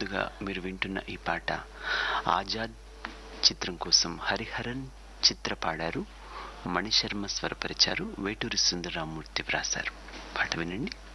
ముందుగా మీరు వింటున్న ఈ పాట ఆజాద్ చిత్రం కోసం హరిహరన్ చిత్ర పాడారు, మణిశర్మ స్వరపరిచారు, వేటూరి సుందరరామూర్తి వ్రాసారు. పాట వినండి.